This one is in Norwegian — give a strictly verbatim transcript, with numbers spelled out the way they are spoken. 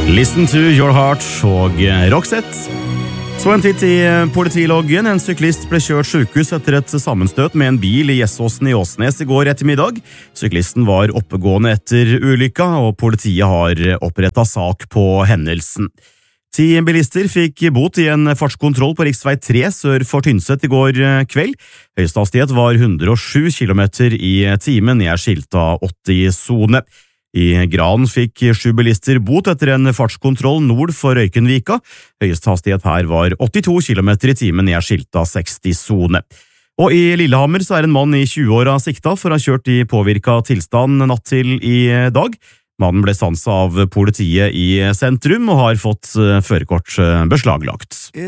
Listen to your heart og Roxette. Så en titt i politiloggen. En syklist ble kjørt sykehus etter et sammenstøt med en bil i Gjessåsen i Åsnes i går ettermiddag. Syklisten var oppegående etter ulykka, og politiet har opprettet sak på hendelsen. Ti bilister fikk bot i en fartskontroll på riksvei tre sør for Tynset i går kveld. Høyestehastighet var hundre og sju kilometer i timen i en skilta åtti-sone. I Gran fikk sju bilister bot etter en fartskontroll nord for Røykenvika. Høyeste hastighet her var åttito kilometer i timen i en skilta seksti-sone. Og i Lillehammer så er en mann i tjue-åra sikta for å ha kjørt i påvirka tilstand natt til i dag. Mannen ble stanset av politiet i sentrum og har fått førerkort beslaglagt.